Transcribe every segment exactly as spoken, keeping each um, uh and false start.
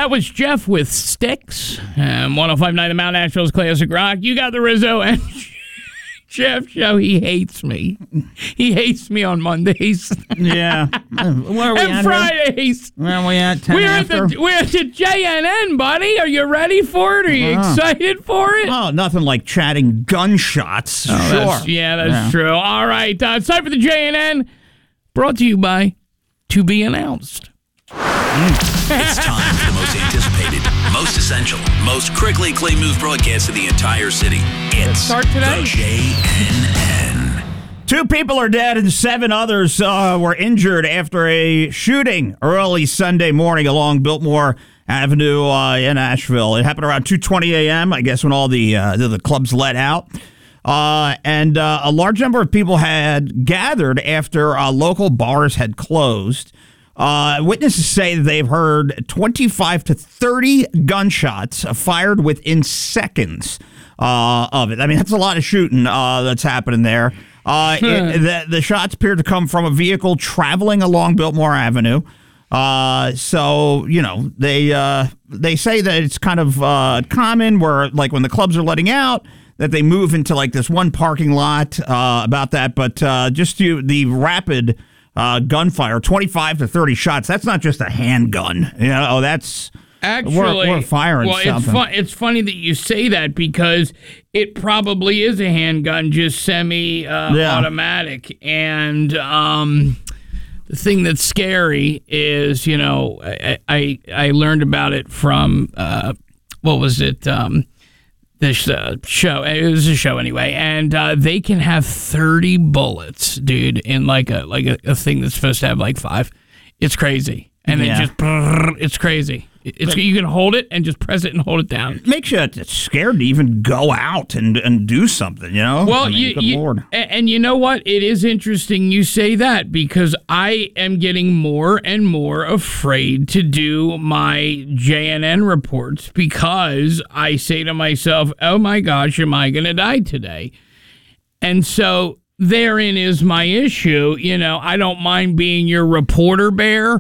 That was Jeff with Sticks. Um, one oh five point nine The Mountain, Nashville's Classic Rock. You got the Rizzo and Jeff show. He hates me. He hates me on Mondays. Yeah. Where are we and at Fridays. Here? Where are we at? ten we're after? at the we're at the J N N, buddy. Are you ready for it? Are you uh-huh. excited for it? Oh, nothing like chatting gunshots. Oh, sure. That's, yeah, that's yeah. true. All right. Uh, it's time for the J N N. Brought to you by To Be Announced. It's time for the most anticipated, most essential, most critically acclaimed news broadcast in the entire city. It's start today. The J N N. Two people are dead and seven others uh, were injured after a shooting early Sunday morning along Biltmore Avenue uh, in Asheville. It happened around two twenty a.m., I guess, when all the uh, the clubs let out. Uh, and uh, a large number of people had gathered after uh, local bars had closed. Uh, witnesses say that they've heard twenty-five to thirty gunshots fired within seconds uh, of it. I mean, that's a lot of shooting uh, that's happening there. Uh, it, the, the shots appear to come from a vehicle traveling along Biltmore Avenue. Uh, so, you know, they uh, they say that it's kind of uh, common where, like, when the clubs are letting out, that they move into, like, this one parking lot uh, about that. But uh, just to, the rapid uh, gunfire, twenty-five to thirty shots, that's not just a handgun. You know, that's... Actually, we're, we're firing well, something. It's, fu- it's funny that you say that because it probably is a handgun, just semi-automatic. Uh, yeah. And um, the thing that's scary is, you know, I I, I learned about it from, uh, what was it, um, this uh, show. It was a show anyway. And uh, they can have thirty bullets, dude, in like a like a, a thing that's supposed to have like five. It's crazy. And yeah. it just, it's crazy. It's you can hold it and just press it and hold it down. It makes you scared to even go out and, and do something, you know? Well, I mean, you, good you Lord. And you know what? It is interesting you say that because I am getting more and more afraid to do my J N N reports because I say to myself, oh my gosh, am I going to die today? And so therein is my issue. You know, I don't mind being your reporter bear,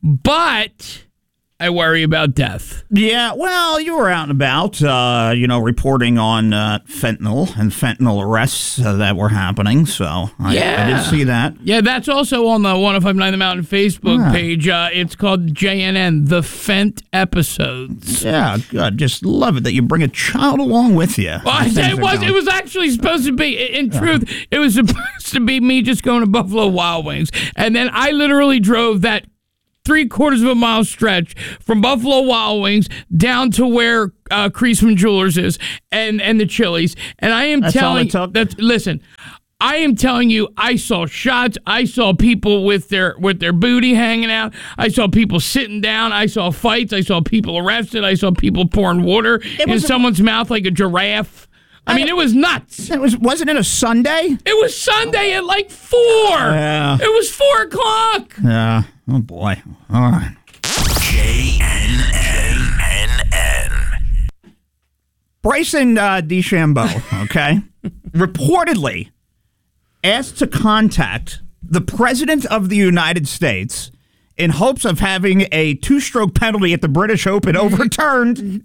but I worry about death. Yeah, well, you were out and about, uh, you know, reporting on uh, fentanyl and fentanyl arrests uh, that were happening, so I, yeah. I did see that. Yeah, that's also on the one oh five point nine The Mountain Facebook yeah. page. Uh, it's called J N N, The Fent Episodes. Yeah, good. Just love it that you bring a child along with you. Well, it was, it was actually supposed to be, in truth, uh-huh. it was supposed to be me just going to Buffalo Wild Wings, and then I literally drove that three quarters of a mile stretch from Buffalo Wild Wings down to where uh, Creasman Jewelers is and, and the Chili's. And I am That's telling all it took? that listen, I am telling you, I saw shots. I saw people with their with their booty hanging out. I saw people sitting down. I saw fights. I saw people arrested. I saw people pouring water in someone's mouth like a giraffe. I, I mean, it was nuts. It was wasn't it a Sunday? It was Sunday at like four. Yeah. It was four o'clock. Yeah. Oh boy. All right. J N N. Bryson uh, DeChambeau, okay, reportedly asked to contact the President of the United States in hopes of having a two-stroke penalty at the British Open overturned.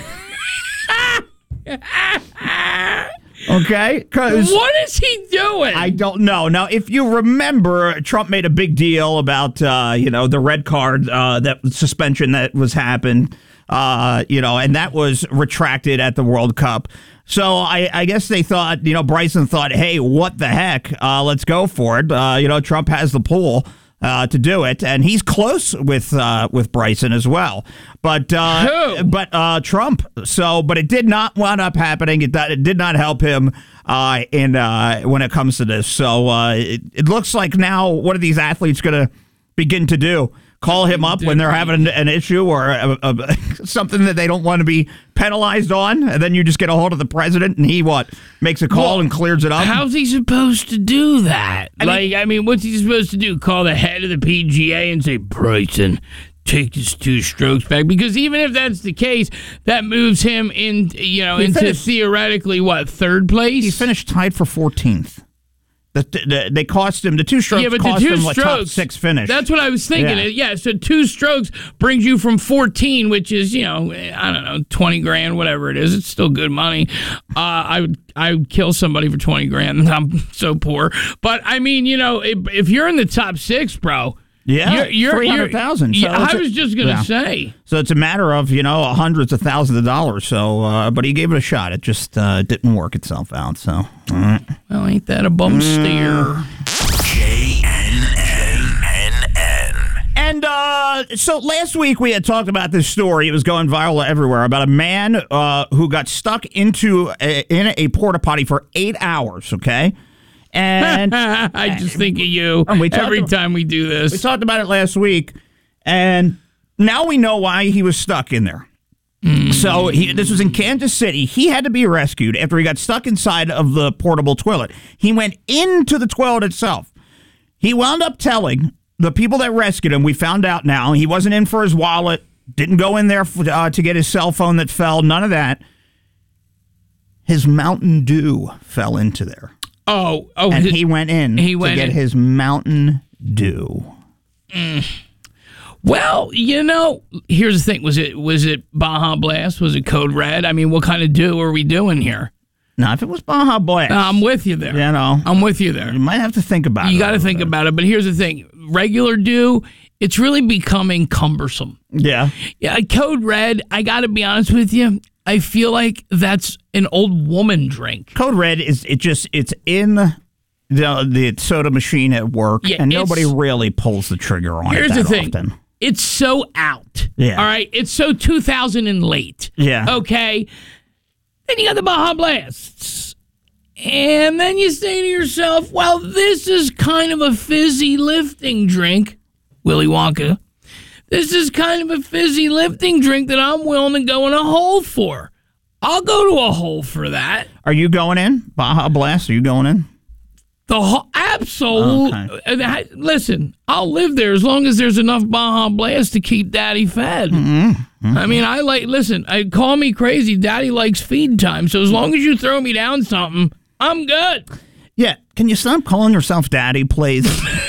Okay, because what is he doing? I don't know. Now, if you remember, Trump made a big deal about uh, you know the red card uh, that suspension that was happened, uh, you know, and that was retracted at the World Cup. So I, I guess they thought, you know, Bryson thought, hey, what the heck? Uh, let's go for it. Uh, you know, Trump has the pull uh, to do it, and he's close with uh, with Bryson as well. But uh, Who? but uh, Trump. So, but it did not wind up happening. It, it did not help him uh, in uh, when it comes to this. So uh, it, it looks like now, what are these athletes going to begin to do? Call him up when they're having an issue or a, a, something that they don't want to be penalized on, and then you just get a hold of the president, and he what makes a call well, and clears it up. How's he supposed to do that? I like, mean, I mean, what's he supposed to do? Call the head of the P G A and say, Bryson, take his two strokes back? Because even if that's the case, that moves him in, you know, he into finished, theoretically what, third place? He finished tied for fourteenth. The, the, they cost him, the two strokes yeah, but cost the two him a strokes, top six finish. That's what I was thinking. Yeah. yeah, so two strokes brings you from fourteen, which is, you know, I don't know, twenty grand, whatever it is. It's still good money. Uh, I would I would kill somebody for twenty grand. I'm so poor. But, I mean, you know, if, if you're in the top six, bro, yeah, you're, you're, three hundred thousand. Yeah, so I was just going to yeah. say. So it's a matter of, you know, hundreds of thousands of dollars. So, uh, but he gave it a shot. It just uh, didn't work itself out. So, right. Well, ain't that a bum Mm. steer? J N N N. And uh, so last week we had talked about this story. It was going viral everywhere about a man uh, who got stuck into a, in a porta potty for eight hours. Okay. And I just think of you we talked every about- time we do this. we talked about it last week, and now we know why he was stuck in there. Mm. So he, this was in Kansas City. He had to be rescued after he got stuck inside of the portable toilet. He went into the toilet itself. He wound up telling the people that rescued him, we found out now, he wasn't in for his wallet, didn't go in there for, uh, to get his cell phone that fell, none of that. His Mountain Dew fell into there. Oh, oh, And his- he went in he to went get in. his Mountain Dew. Mm. Well, you know, here's the thing: was it was it Baja Blast? Was it Code Red? I mean, what kind of dew are we doing here? Now, if it was Baja Blast, No, I'm with you there. you know, I'm with you there. you might have to think about it. You a got to little think bit. about it. But here's the thing: regular dew, it's really becoming cumbersome. Yeah. Yeah, Code Red. I got to be honest with you. I feel like that's an old woman drink. Code Red is it just it's in the the soda machine at work, Yeah, and it's- nobody really pulls the trigger on Here's it that the thing. often. It's so out. Yeah. All right. It's so two thousand and late. Yeah. Okay. Then you got the Baja Blasts. And then you say to yourself, well, this is kind of a fizzy lifting drink. Willy Wonka. This is kind of a fizzy lifting drink that I'm willing to go in a hole for. I'll go to a hole for that. Are you going in Baja Blast? Are you going in? The whole, absolute. Okay. Listen, I'll live there as long as there's enough Baja Blast to keep Daddy fed. Mm-hmm. Mm-hmm. I mean, I like. Listen, I call me crazy. Daddy likes feed time. So as long as you throw me down something, I'm good. Yeah. Can you stop calling yourself Daddy, please?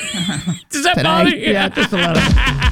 Does that Today? bother you? Yeah, just a little.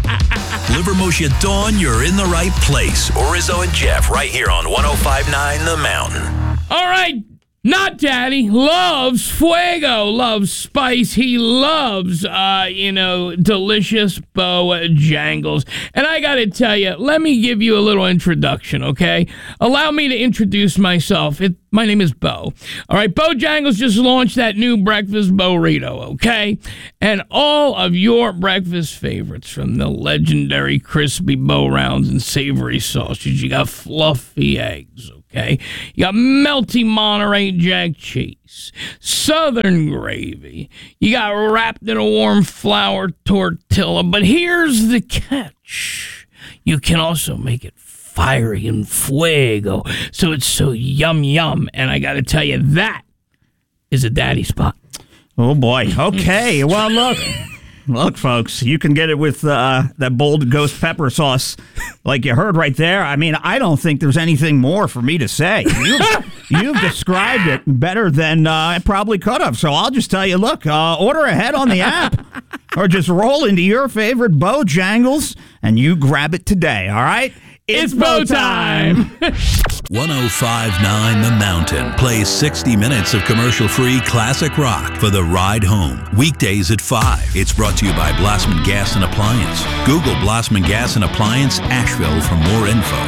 Livermosher Dawn, you're in the right place. Orizzo and Jeff right here on one oh five point nine The Mountain. All right. Not Daddy. Loves Fuego. Loves spice. He loves, uh, you know, delicious Bojangles. And I got to tell you, let me give you a little introduction, okay? Allow me to introduce myself. It, my name is Bo. All right, Bojangles just launched that new breakfast burrito, okay? And all of your breakfast favorites, from the legendary crispy Bo Rounds and savory sausage, you got fluffy eggs, okay? Okay, you got melty Monterey Jack cheese, Southern gravy. You got wrapped in a warm flour tortilla. But here's the catch: you can also make it fiery and fuego, so it's so yum yum. And I got to tell you, that is a daddy spot. Oh boy. Okay. Well, look. Look, folks, you can get it with uh, that bold ghost pepper sauce like you heard right there. I mean, I don't think there's anything more for me to say. You've, you've described it better than uh, I probably could have. So I'll just tell you, look, uh, order ahead on the app or just roll into your favorite Bojangles and you grab it today, all right? It's Bo time. one oh five point nine The Mountain plays sixty minutes of commercial-free classic rock for the ride home. Weekdays at five. It's brought to you by Blossman Gas and Appliance. Google Blossman Gas and Appliance Asheville for more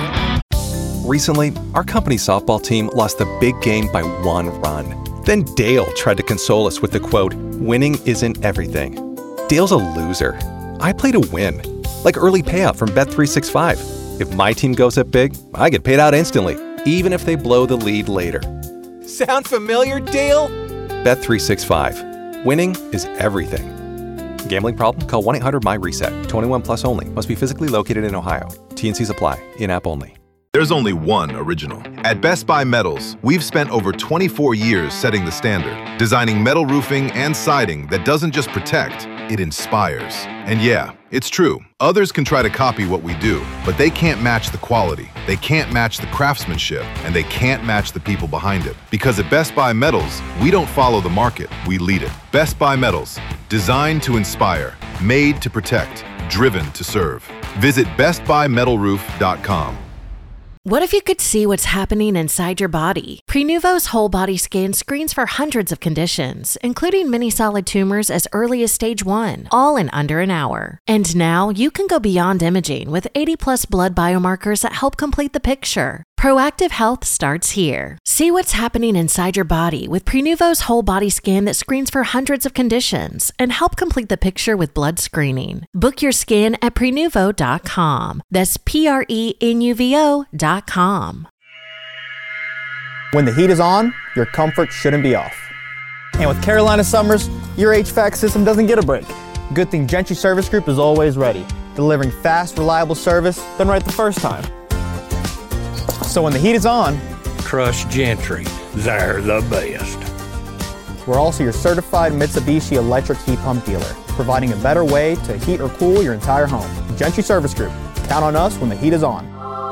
info. Recently, our company softball team lost the big game by one run. Then Dale tried to console us with the quote, "Winning isn't everything." Dale's a loser. I play to win. Like early payout from Bet three sixty-five. If my team goes up big, I get paid out instantly, even if they blow the lead later. Sound familiar, Dale? Bet three sixty-five. Winning is everything. Gambling problem? Call one eight hundred M Y reset. twenty-one plus only. Must be physically located in Ohio. T and Cs apply. In-app only. There's only one original. At Best Buy Metals, we've spent over twenty-four years setting the standard, designing metal roofing and siding that doesn't just protect, it inspires. And yeah, it's true. Others can try to copy what we do, but they can't match the quality, they can't match the craftsmanship, and they can't match the people behind it. Because at Best Buy Metals, we don't follow the market, we lead it. Best Buy Metals, designed to inspire, made to protect, driven to serve. Visit best buy metal roof dot com. What if you could see what's happening inside your body? Prenuvo's whole body scan screens for hundreds of conditions, including many solid tumors as early as stage one, all in under an hour. And now you can go beyond imaging with eighty plus blood biomarkers that help complete the picture. Proactive health starts here. See what's happening inside your body with Prenuvo's whole body scan that screens for hundreds of conditions and help complete the picture with blood screening. Book your scan at prenuvo dot com. That's P R E N U V O dot com. When the heat is on, your comfort shouldn't be off. And with Carolina summers, your H V A C system doesn't get a break. Good thing Gentry Service Group is always ready, delivering fast, reliable service done right the first time. So when the heat is on, trust Gentry. They're the best. We're also your certified Mitsubishi electric heat pump dealer, providing a better way to heat or cool your entire home. Gentry Service Group. Count on us when the heat is on.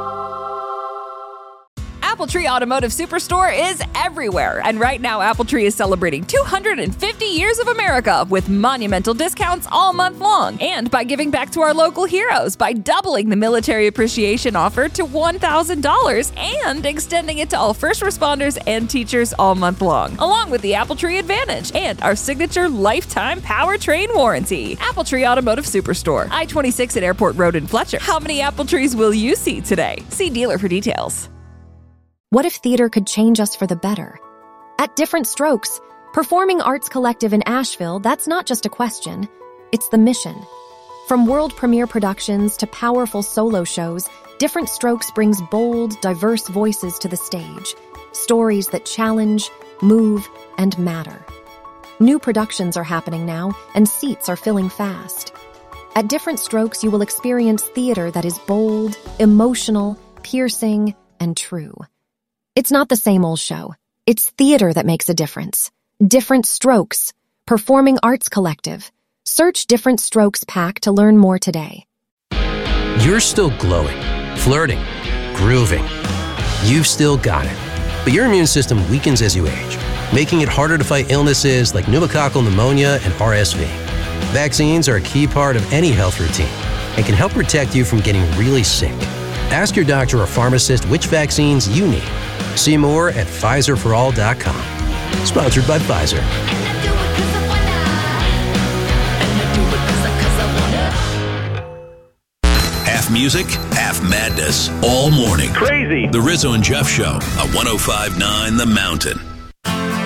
AppleTree Automotive Superstore is everywhere. And right now, AppleTree is celebrating two hundred fifty years of America with monumental discounts all month long. And by giving back to our local heroes by doubling the military appreciation offer to one thousand dollars and extending it to all first responders and teachers all month long, along with the AppleTree Advantage and our signature lifetime powertrain warranty. AppleTree Automotive Superstore, I twenty-six at Airport Road in Fletcher. How many apple trees will you see today? See dealer for details. What if theater could change us for the better? At Different Strokes, Performing Arts Collective in Asheville, that's not just a question, it's the mission. From world premiere productions to powerful solo shows, Different Strokes brings bold, diverse voices to the stage. Stories that challenge, move, and matter. New productions are happening now, and seats are filling fast. At Different Strokes, you will experience theater that is bold, emotional, piercing, and true. It's not the same old show. It's theater that makes a difference. Different Strokes, Performing Arts Collective. Search Different Strokes Pack to learn more today. You're still glowing, flirting, grooving. You've still got it. But your immune system weakens as you age, making it harder to fight illnesses like pneumococcal pneumonia and R S V. Vaccines are a key part of any health routine and can help protect you from getting really sick. Ask your doctor or pharmacist which vaccines you need. See more at Pfizer for all dot com. Sponsored by Pfizer. Half music, half madness, all morning. Crazy. The Rizzo and Jeff Show on one oh five point nine The Mountain.